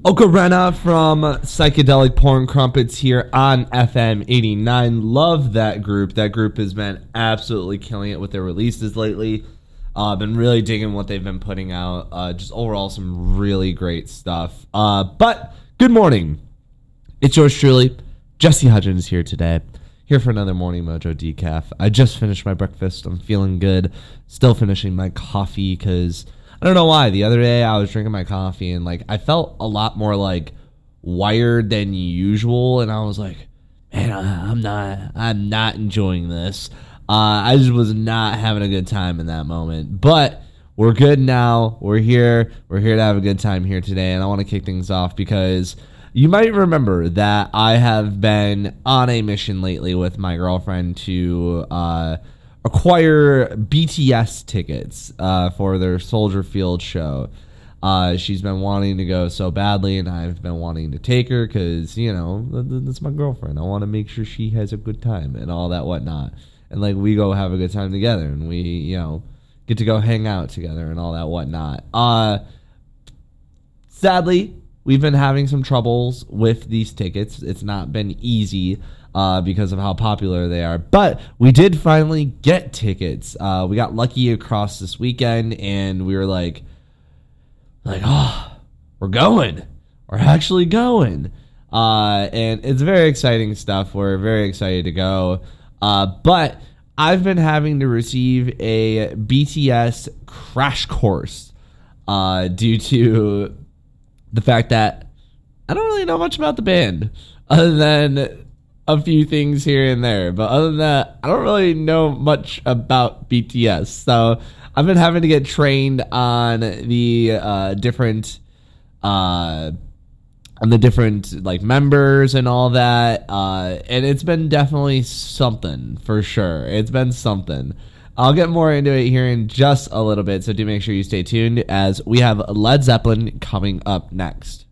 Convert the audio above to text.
Ocarina from Psychedelic Porn Crumpets here on FM 89. Love that group. That group has been absolutely killing it with their releases lately. Been really digging what they've been putting out. Just overall some really great stuff. But good morning. It's yours truly, Jesse Hudgens here today. Here for another Morning Mojo Decaf. I just finished my breakfast. I'm feeling good. Still finishing my coffee because I don't know why. The other day I was drinking my coffee and I felt a lot more wired than usual, and I was like, man, I'm not enjoying this. I just was not having a good time in that moment. But we're good now. We're here. We're here to have a good time here today, and I want to kick things off because you might remember that I have been on a mission lately with my girlfriend to acquire BTS tickets for their Soldier Field show. She's been wanting to go so badly, and I've been wanting to take her because, that's my girlfriend. I want to make sure she has a good time and all that whatnot. And, we go have a good time together, and we, get to go hang out together and all that whatnot. Sadly, we've been having some troubles with these tickets. It's not been easy because of how popular they are. But we did finally get tickets. We got lucky across this weekend, and we were like, oh, we're going. We're actually going. And it's very exciting stuff. We're very excited to go. But I've been having to receive a BTS crash course due to the fact that I don't really know much about the band other than a few things here and there. But other than that, I don't really know much about BTS. So I've been having to get trained on the different members and all that. And it's been definitely something for sure. It's been something. I'll get more into it here in just a little bit, so do make sure you stay tuned as we have Led Zeppelin coming up next.